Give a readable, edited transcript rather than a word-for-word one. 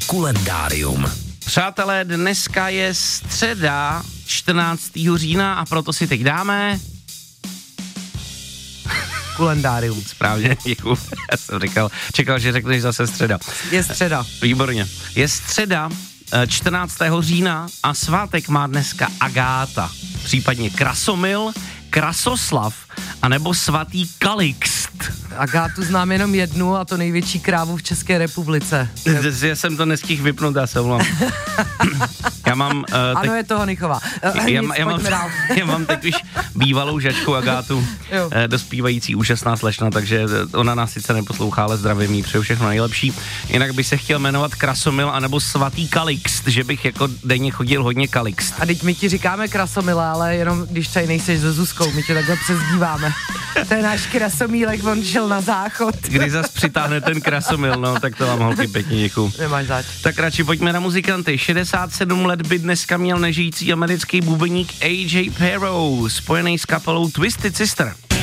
Kulendárium. Přátelé, dneska je středa 14. října a proto si teď dáme... Kulendárium. Správně, děkuju. Já jsem čekal, že řekneš zase středa. Je středa. Výborně. Je středa 14. října a svátek má dneska Agáta, případně Krasomil, Krasoslav, anebo svatý Kalixt. Agátu znám jenom jednu a to největší krávu v České republice. Já jsem to nestihl vypnout, já se omlouvám. Já mám... Ano, je to Honychová. Já mám teď už bývalou žačku Agátu, dospívající úžasná slečna, takže ona nás sice neposlouchá, ale zdravím jí, přeju všechno nejlepší. Jinak bych se chtěl jmenovat Krasomil anebo svatý Kalixt, že bych jako denně chodil hodně Kalixt. A teď my ti říkáme Krasomila, ale jenom když tady nejseš se Zuzkou, my tě takhle přezdíváme. To je náš Krasomílek, on šel na záchod. Kdy zas přitáhne ten Krasomil, no, tak to vám holky pěkně děkuju. Nemáš zač. Tak radši pojďme na muzikanty. 67 let by dneska měl nežijící americký bubeník AJ Pero, spojený s kapelou Twisted Sister.